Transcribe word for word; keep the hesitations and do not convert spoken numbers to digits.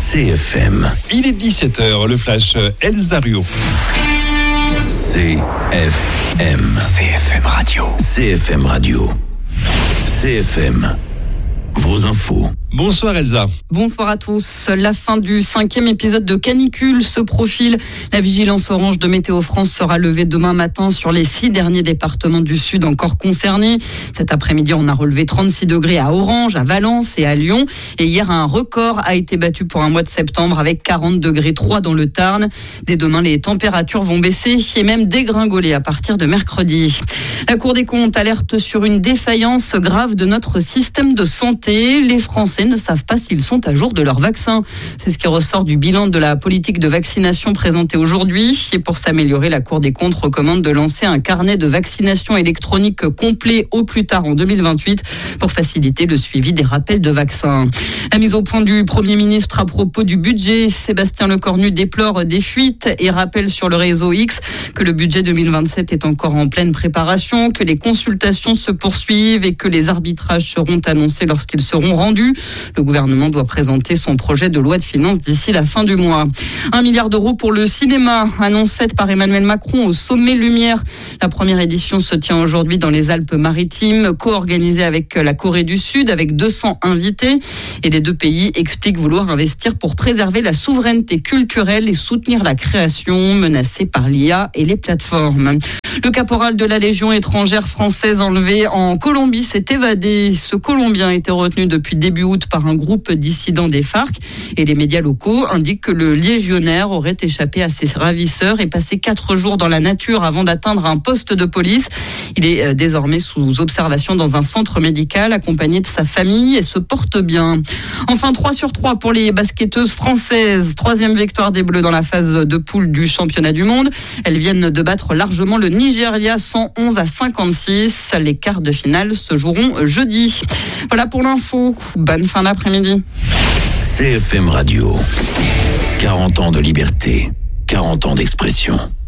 C F M. Il est dix-sept heures, le flash Elsa Ruot. C F M. C F M Radio. C F M Radio. C F M. Vos infos. Bonsoir Elsa. Bonsoir à tous. La fin du cinquième épisode de canicule se profile. La vigilance orange de Météo France sera levée demain matin sur les six derniers départements du sud encore concernés. Cet après-midi, on a relevé trente-six degrés à Orange, à Valence et à Lyon. Et hier, un record a été battu pour un mois de septembre avec quarante degrés trois dans le Tarn. Dès demain, les températures vont baisser et même dégringoler à partir de mercredi. La Cour des comptes alerte sur une défaillance grave de notre système de santé. Les Français ne savent pas s'ils sont à jour de leur vaccin. C'est ce qui ressort du bilan de la politique de vaccination présentée aujourd'hui. Et pour s'améliorer, la Cour des comptes recommande de lancer un carnet de vaccination électronique complet au plus tard en deux mille vingt-huit pour faciliter le suivi des rappels de vaccins. La mise au point du Premier ministre à propos du budget. Sébastien Lecornu déplore des fuites et rappelle sur le réseau X que le budget deux mille vingt-sept est encore en pleine préparation, que les consultations se poursuivent et que les arbitrages seront annoncés lorsqu'ils seront rendus. Le gouvernement doit présenter son projet de loi de finances d'ici la fin du mois. Un milliard d'euros pour le cinéma. Annonce faite par Emmanuel Macron au Sommet Lumière. La première édition se tient aujourd'hui dans les Alpes-Maritimes, co-organisée avec la Corée du Sud, avec deux cents invités. Et les deux pays expliquent vouloir investir pour préserver la souveraineté culturelle et soutenir la création menacée par l'I A et les plateformes. Le caporal de la Légion étrangère française enlevé en Colombie s'est évadé. Ce Colombien était retenu depuis début août par un groupe dissident des FARC et les médias locaux indiquent que le légionnaire aurait échappé à ses ravisseurs et passé quatre jours dans la nature avant d'atteindre un poste de police. Il est désormais sous observation dans un centre médical accompagné de sa famille et se porte bien. Enfin, trois sur trois pour les basketteuses françaises. Troisième victoire des Bleus dans la phase de poule du championnat du monde. Elles viennent de battre largement le Nigeria cent onze à cinquante-six. Les quarts de finale se joueront jeudi. Voilà pour l'info. Bonne fin d'après-midi. C F M Radio. quarante ans de liberté, quarante ans d'expression.